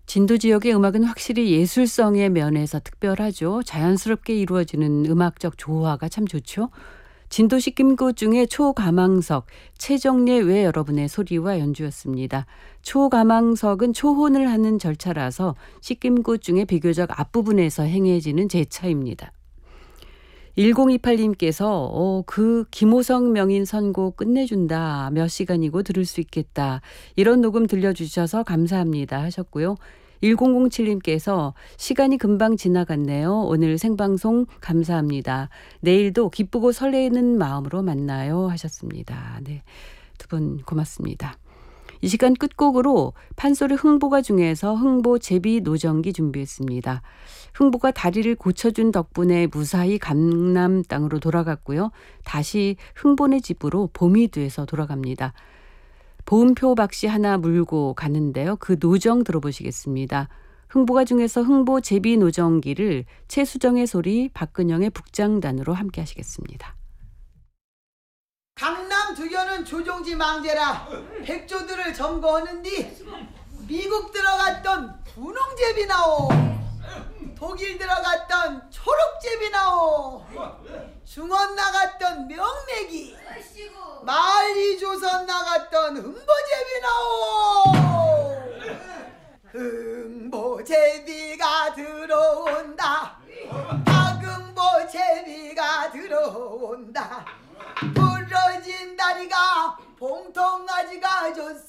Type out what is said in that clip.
진도 지역의 음악은 확실히 예술성의 면에서 특별하죠. 자연스럽게 이루어지는 음악적 조화가 참 좋죠. 진도 식김구 중에 초가망석, 최정례 외 여러분의 소리와 연주였습니다. 초가망석은 초혼을 하는 절차라서 식김구 중에 비교적 앞부분에서 행해지는 제차입니다. 1028님께서 그 김호성 명인 선곡 끝내준다. 몇 시간이고 들을 수 있겠다. 이런 녹음 들려주셔서 감사합니다 하셨고요. 1007님께서 시간이 금방 지나갔네요. 오늘 생방송 감사합니다. 내일도 기쁘고 설레는 마음으로 만나요 하셨습니다. 네, 두 분 고맙습니다. 이 시간 끝곡으로 판소리 흥보가 중에서 흥보 제비 노정기 준비했습니다. 흥보가 다리를 고쳐준 덕분에 무사히 강남 땅으로 돌아갔고요. 다시 흥보네 집으로 봄이 돼서 돌아갑니다. 보음표 박씨 하나 물고 가는데요. 그 노정 들어보시겠습니다. 흥보가 중에서 흥보 제비 노정기를 최수정의 소리, 박근영의 북장단으로 함께 하시겠습니다. 강남 두견은 조종지 망제라 백조들을 점거하는 뒤 미국 들어갔던 분홍제비 나오, 독일 들어갔던 초록제비 나오, 중원 나갔던 명맥이, 만리조선 나갔던 흥보제비 나오. 흥보제비가 들어온다, 박흥보제비가 들어온다. 부러진 다리가 봉통아지가 줬어.